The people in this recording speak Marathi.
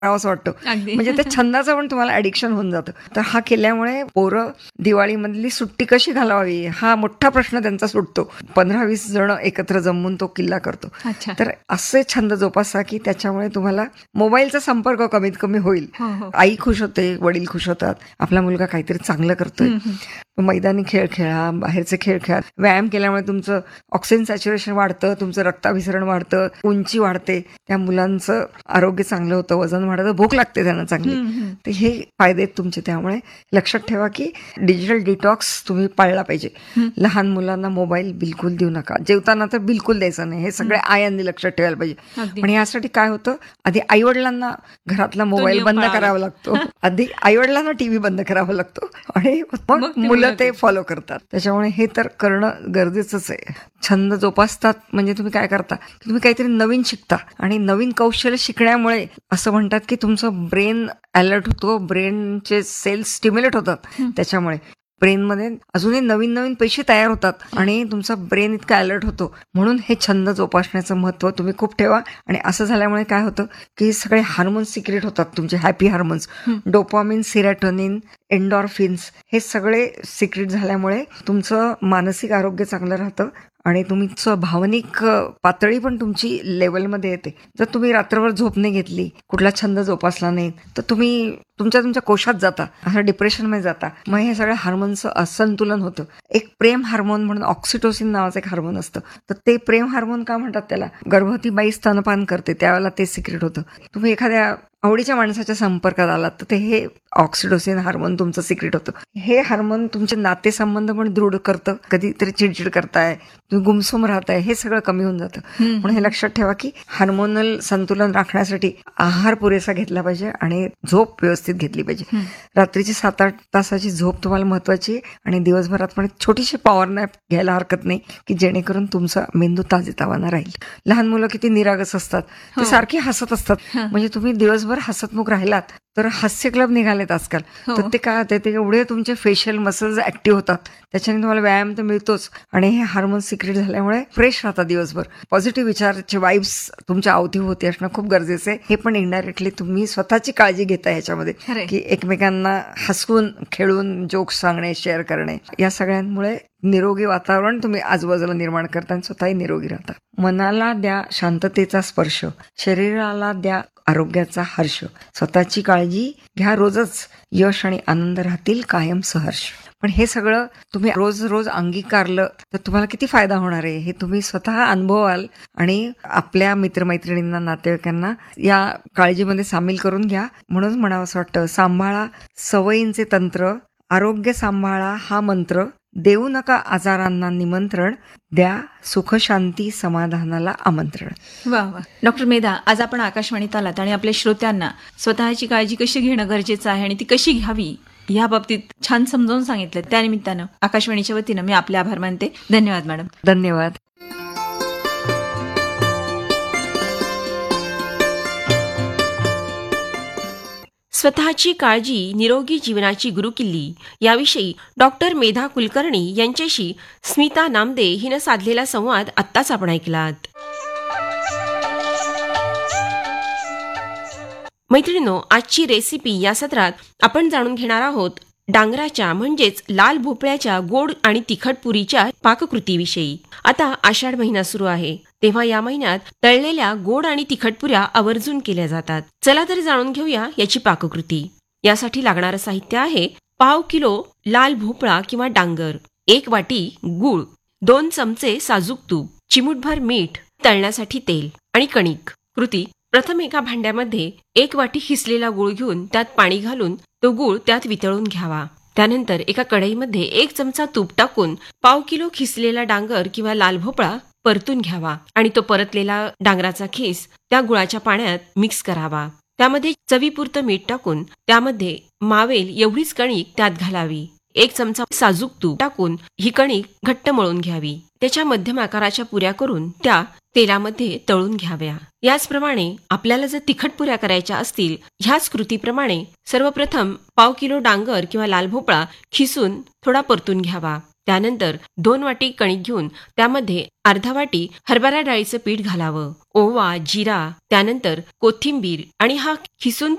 असं वाटतं. अगदी. म्हणजे त्या छंदाचं पण तुम्हाला ॲडिक्शन होऊन जातं. तर हा केल्यामुळे पोरं दिवाळीमधली सुट्टी कशी घालवावी हा मोठा प्रश्न त्यांचा सुटतो. 15-20 जण एकत्र जमून तो किल्ला करतो. अच्छा. तर असे छंद जोपासा की त्याच्यामुळे तुम्हाला मोबाईलचा संपर्क कमीत कमी होईल. हो, हो. आई खुश होते, वडील खुश होतात, आपला मुलगा काहीतरी चांगलं करतोय. मैदानी खेळ खेळा, बाहेरचे खेळ खेळा. व्यायाम केल्यामुळे तुमचं ऑक्सिजन सॅच्युरेशन वाढतं, तुमचं रक्ताभिसरण वाढतं, उंची वाढते, त्या मुलांचं आरोग्य चांगलं होतं, वजन वाढतं, भूक लागते त्यांना चांगली. तर हे फायदे आहेत तुमचे. त्यामुळे लक्षात ठेवा की डिजिटल डिटॉक्स तुम्ही पाळला पाहिजे. लहान मुलांना मोबाईल बिलकुल देऊ नका. जेवताना तर बिलकुल द्यायचं नाही. हे सगळे आयांनी लक्षात ठेवायला पाहिजे. अगदी. पण यासाठी काय होतं, आधी आईवडिलांना घरातला मोबाईल नियम बंद पाळावा करावा लागतो. आधी आईवडिलांना टीव्ही बंद करावा लागतो आणि मग ती मुलं मुलं ते फॉलो करतात. त्याच्यामुळे हे तर करणं गरजेचंच आहे. छंद जोपासतात म्हणजे तुम्ही काय करता, की तुम्ही काहीतरी नवीन शिकता आणि नवीन कौशल्य शिकण्यामुळे असं म्हणतात की तुमचं ब्रेन अलर्ट होतो, ब्रेनचे सेल्स स्टिम्युलेट होतात. त्याच्यामुळे ब्रेनमध्ये अजूनही नवीन नवीन पेशी तयार होतात आणि तुमचा ब्रेन इतका अलर्ट होतो. म्हणून हे छंद जोपासण्याचं महत्त्व तुम्ही खूप ठेवा. आणि असं झाल्यामुळे काय होतं की सगळे हार्मोन्स सिक्रेट होतात, तुमचे happy hormones, dopamine, serotonin, endorphins, हे सगळे सिक्रेट झाल्यामुळे तुमचं मानसिक आरोग्य चांगलं राहतं आणि तुमचं भावनिक पातळी पण तुमची लेवलमध्ये येते. जर तुम्ही रात्रभर झोप नाही घेतली, कुठला छंद जोपासला नाही, तर तुम्ही तुमच्या कोशात जाता, असं डिप्रेशनमध्ये जाता. मग हे सगळ्या हार्मोनचं असंतुलन होतं. एक प्रेम हार्मोन म्हणून ऑक्सिटोसिन नावाचं एक हार्मोन असतं. तर ते प्रेम हार्मोन का म्हणतात त्याला, गर्भवती बाई स्तनपान करते त्यावेळेला ते सिक्रेट होतं. तुम्ही एखाद्या आवडीच्या माणसाच्या संपर्कात आलात तर ते हे ऑक्सिटोसिन हार्मोन तुमचं सिक्रेट होतं. हे हार्मोन तुमचे नातेसंबंध पण दृढ करतं. कधीतरी चिडचिड करताय, तुम्ही गुमसुम राहताय, हे सगळं कमी होऊन जातं. म्हणून हे लक्षात ठेवा की हार्मोनल संतुलन राखण्यासाठी आहार पुरेसा घेतला पाहिजे आणि झोप व्यवस्थित घेतली पाहिजे. रात्रीची 7-8 तासाची झोप तुम्हाला महत्वाची आहे आणि दिवसभरात पण एक छोटीशी पॉवर नॅप घ्यायला हरकत नाही की जेणेकरून तुमचा मेंदू ताजेतवाना राहील. लहान मुलं किती निरागस असतात, ते सारखी हसत असतात. म्हणजे तुम्ही दिवसभर हसतमुख राहिलात तर हास्य क्लब निघालेत आजकाल. तर ते काय होते, ते एवढे तुमचे फेशियल मसल्स ऍक्टिव्ह होतात, त्याच्याने तुम्हाला व्यायाम तर मिळतोच आणि हे हार्मोन सिक्रेट झाल्यामुळे फ्रेश राहतात दिवसभर. पॉझिटिव्ह विचाराचे वाईब्स तुमच्या अवतीभोवती असणं खूप गरजेचं आहे. हे पण इनडायरेक्टली तुम्ही स्वतःची काळजी घेता ह्याच्यामध्ये की एकमेकांना हसवून खेळून जोक्स सांगणे, शेअर करणे, या सगळ्यांमुळे निरोगी वातावरण तुम्ही आजूबाजूला निर्माण करता आणि स्वतःही निरोगी राहता. मनाला द्या शांततेचा स्पर्श, शरीराला द्या आरोग्याचा हर्ष, स्वतःची काळजी घ्या रोजच, यश आणि आनंद राहतील कायम सहर्ष. पण हे सगळं तुम्ही रोज रोज अंगीकारलं तर तुम्हाला किती फायदा होणार आहे हे तुम्ही स्वतः अनुभवाल आणि आपल्या मित्रमैत्रिणींना, नातेवाईकांना या काळजीमध्ये सामील करून घ्या. म्हणून म्हणावं असं वाटतं, सांभाळा सवयींचे तंत्र, आरोग्य सांभाळा हा मंत्र, देऊ नका आजारांना निमंत्रण, द्या सुख शांती समाधानाला आमंत्रण. वा वा. डॉक्टर मेधा, आज आपण आकाशवाणीत आलात आणि आपल्या श्रोत्यांना स्वतःची काळजी कशी घेणं गरजेचं आहे आणि ती कशी घ्यावी या बाबतीत छान समजावून सांगितलं. त्यानिमित्तानं आकाशवाणीच्या वतीनं मी आपले आभार मानते. धन्यवाद मॅडम. धन्यवाद. स्वतःची काळजी निरोगी जीवनाची गुरुकिल्ली याविषयी डॉक्टर मेधा कुलकर्णी यांच्याशी स्मिता नामदे हिनं साधलेला संवाद आत्ताच आपण ऐकलात. मैत्रिणींनो, आजची रेसिपी या सत्रात आपण जाणून घेणार आहोत डांगराच्या म्हणजेच लाल भोपळ्याच्या गोड आणि तिखट पुरीच्या पाककृतीविषयी. आता आषाढ महिना सुरू आहे, तेव्हा या महिन्यात तळलेल्या गोड आणि तिखट पुऱ्या आवर्जून केल्या जातात. चला तर जाणून घेऊया याची पाककृती. यासाठी लागणारं साहित्य आहे: पाव किलो लाल भोपळा किंवा डांगर, 1 वाटी गूळ, 2 चमचे साजूक तूप, चिमूटभर मीठ, तळण्यासाठी तेल आणि कणिक. कृती: प्रथम एका भांड्यामध्ये 1 वाटी खिसलेला गूळ घेऊन त्यात पाणी घालून तो गूळ त्यात वितळून घ्यावा. त्यानंतर एका कढईमध्ये 1 चमचा तूप टाकून पाव किलो खिसलेला डांगर किंवा लाल भोपळा परतून घ्यावा आणि तो परतलेला डांगराचा खिस त्या गुळाच्या पाण्यात मिक्स करावा. त्यामध्ये चवीपुरतं मीठ टाकून त्यामध्ये मावेल एवढीच कणिक त्यात घालावी. 1 चमचा साजूक तूप टाकून ही कणिक घट्ट मळून घ्यावी. त्याच्या मध्यम आकाराच्या पुऱ्या करून त्या तेलामध्ये तळून घ्याव्या. याचप्रमाणे आपल्याला जर तिखट पुऱ्या करायच्या असतील, ह्याच कृतीप्रमाणे सर्वप्रथम पाव किलो डांगर किंवा लाल भोपळा खिसून थोडा परतून घ्यावा. त्यानंतर 2 वाटी कणिक घेऊन त्यामध्ये अर्धा वाटी हरभरा डाळीचं पीठ घालावं. ओवा, जिरा, त्यानंतर कोथिंबीर आणि हा खिसून